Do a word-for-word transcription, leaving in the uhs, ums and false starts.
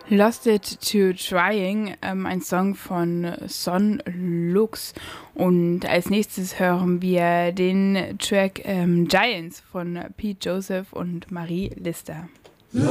Lost It to Trying, ähm, ein Song von Son Lux. Und als nächstes hören wir den Track ähm, Giants von Pete Joseph und Marie Lister.